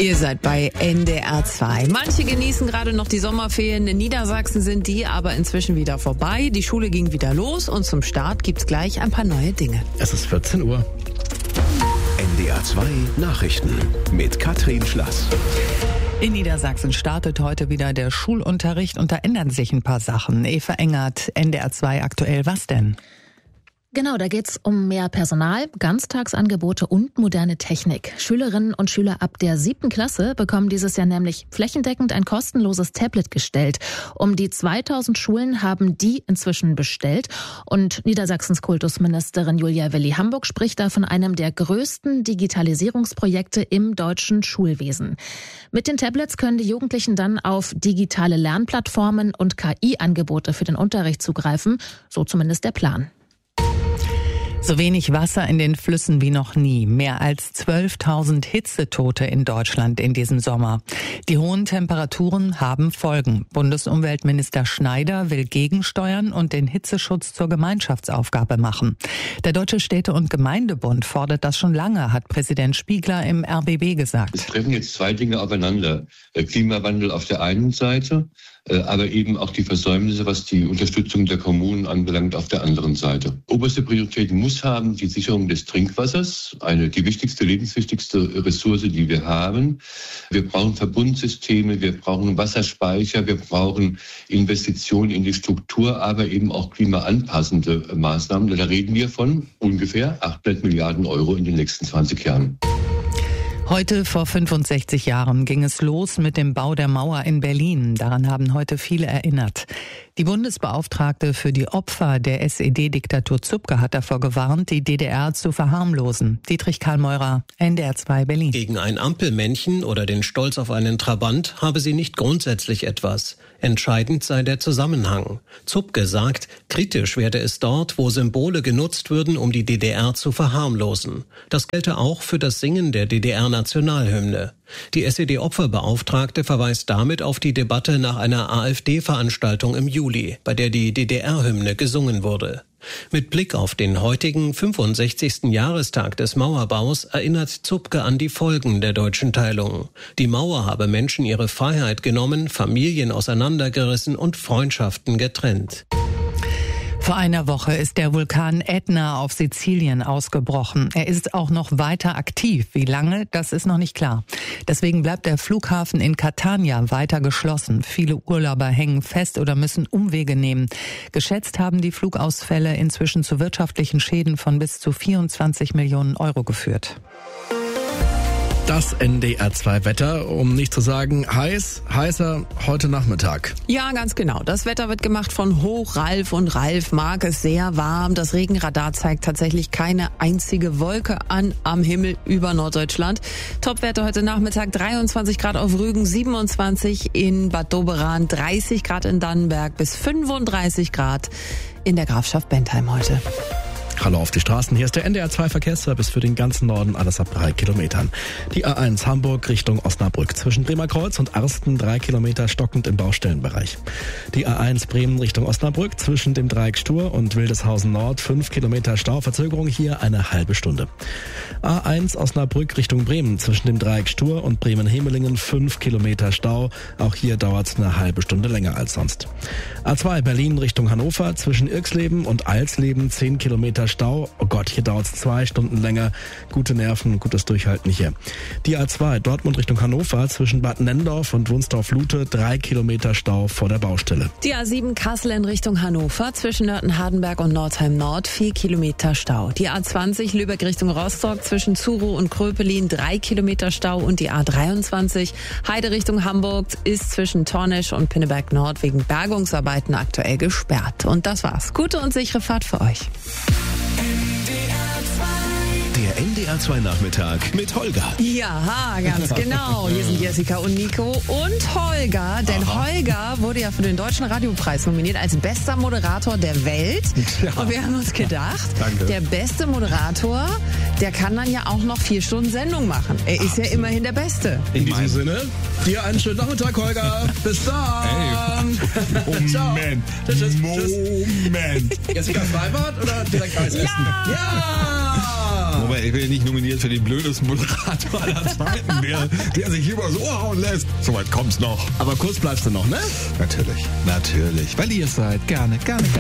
Ihr seid bei NDR 2. Manche genießen gerade noch die Sommerferien. In Niedersachsen sind die aber inzwischen wieder vorbei. Die Schule ging wieder los und zum Start gibt's gleich ein paar neue Dinge. Es ist 14 Uhr. NDR 2 Nachrichten mit Katrin Schlass. In Niedersachsen startet heute wieder der Schulunterricht und da ändern sich ein paar Sachen. Eva Engert, NDR 2 aktuell, was denn? Genau, da geht's um mehr Personal, Ganztagsangebote und moderne Technik. Schülerinnen und Schüler ab der 7. Klasse bekommen dieses Jahr nämlich flächendeckend ein kostenloses Tablet gestellt. Um die 2000 Schulen haben die inzwischen bestellt. Und Niedersachsens Kultusministerin Julia Willi-Hamburg spricht da von einem der größten Digitalisierungsprojekte im deutschen Schulwesen. Mit den Tablets können die Jugendlichen dann auf digitale Lernplattformen und KI-Angebote für den Unterricht zugreifen. So zumindest der Plan. So wenig Wasser in den Flüssen wie noch nie. Mehr als 12.000 Hitzetote in Deutschland in diesem Sommer. Die hohen Temperaturen haben Folgen. Bundesumweltminister Schneider will gegensteuern und den Hitzeschutz zur Gemeinschaftsaufgabe machen. Der Deutsche Städte- und Gemeindebund fordert das schon lange, hat Präsident Spiegler im RBB gesagt. Es treffen jetzt zwei Dinge aufeinander. Klimawandel auf der einen Seite, aber eben auch die Versäumnisse, was die Unterstützung der Kommunen anbelangt, auf der anderen Seite. Oberste Priorität muss haben die Sicherung des Trinkwassers, die wichtigste, lebenswichtigste Ressource, die wir haben. Wir brauchen Verbundsysteme, wir brauchen Wasserspeicher, wir brauchen Investitionen in die Struktur, aber eben auch klimaanpassende Maßnahmen. Da reden wir von ungefähr 800 Milliarden Euro in den nächsten 20 Jahren. Heute vor 65 Jahren ging es los mit dem Bau der Mauer in Berlin. Daran haben heute viele erinnert. Die Bundesbeauftragte für die Opfer der SED-Diktatur Zupke hat davor gewarnt, die DDR zu verharmlosen. Dietrich Karl-Meurer, NDR 2 Berlin. Gegen ein Ampelmännchen oder den Stolz auf einen Trabant habe sie nicht grundsätzlich etwas. Entscheidend sei der Zusammenhang. Zupke sagt, kritisch werde es dort, wo Symbole genutzt würden, um die DDR zu verharmlosen. Das gelte auch für das Singen der DDR-Nationalhymne. Die SED-Opferbeauftragte verweist damit auf die Debatte nach einer AfD-Veranstaltung im Juli, bei der die DDR-Hymne gesungen wurde. Mit Blick auf den heutigen 65. Jahrestag des Mauerbaus erinnert Zupke an die Folgen der deutschen Teilung. Die Mauer habe Menschen ihre Freiheit genommen, Familien auseinandergerissen und Freundschaften getrennt. Vor einer Woche ist der Vulkan Ätna auf Sizilien ausgebrochen. Er ist auch noch weiter aktiv. Wie lange, das ist noch nicht klar. Deswegen bleibt der Flughafen in Catania weiter geschlossen. Viele Urlauber hängen fest oder müssen Umwege nehmen. Geschätzt haben die Flugausfälle inzwischen zu wirtschaftlichen Schäden von bis zu 24 Millionen Euro geführt. Das NDR 2 Wetter, um nicht zu sagen heißer heute Nachmittag. Ja, ganz genau. Das Wetter wird gemacht von Hochralf und Ralf mag es sehr warm. Das Regenradar zeigt tatsächlich keine einzige Wolke an am Himmel über Norddeutschland. Topwerte heute Nachmittag 23 Grad auf Rügen, 27 in Bad Doberan, 30 Grad in Dannenberg bis 35 Grad in der Grafschaft Bentheim heute. Hallo auf die Straßen, hier ist der NDR 2 Verkehrsservice für den ganzen Norden, alles ab 3 Kilometern. Die A1 Hamburg Richtung Osnabrück, zwischen Bremer Kreuz und Arsten 3 Kilometer stockend im Baustellenbereich. Die A1 Bremen Richtung Osnabrück, zwischen dem Dreieck Stur und Wildeshausen Nord 5 Kilometer Stauverzögerung, hier eine halbe Stunde. A1 Osnabrück Richtung Bremen, zwischen dem Dreieck Stur und Bremen-Hemelingen 5 Kilometer Stau, auch hier dauert es eine halbe Stunde länger als sonst. A2 Berlin Richtung Hannover, zwischen Irxleben und Alsleben 10 Kilometer Stau. Oh Gott, hier dauert es 2 Stunden länger. Gute Nerven, gutes Durchhalten hier. Die A2 Dortmund Richtung Hannover zwischen Bad Nennendorf und Wunsdorf-Lute 3 Kilometer Stau vor der Baustelle. Die A7 Kassel in Richtung Hannover zwischen Nörten-Hardenberg und Nordheim Nord 4 Kilometer Stau. Die A20 Lübeck Richtung Rostock zwischen Zuro und Kröpelin 3 Kilometer Stau und die A23 Heide Richtung Hamburg ist zwischen Tornesch und Pinneberg Nord wegen Bergungsarbeiten aktuell gesperrt. Und das war's. Gute und sichere Fahrt für euch. Der NDR 2 Nachmittag mit Holger. Ja, ganz genau. Hier sind Jessica und Nico und Holger. Denn Holger wurde ja für den Deutschen Radiopreis nominiert als bester Moderator der Welt. Ja. Und wir haben uns gedacht, der beste Moderator, der kann dann ja auch noch 4 Stunden Sendung machen. Er ist ja immerhin der Beste. In diesem Sinne, Dir einen schönen Nachmittag, Holger. Bis dann. Moment. Tschüss. Moment. Jetzt wieder Freibad oder direkt Eis essen? Ja! Moment, ich bin nicht nominiert für den blödesten Moderator aller Zeiten, der sich übers Ohr hauen lässt. Soweit kommt's noch. Aber kurz bleibst du noch, ne? Natürlich. Weil ihr es seid. Gerne.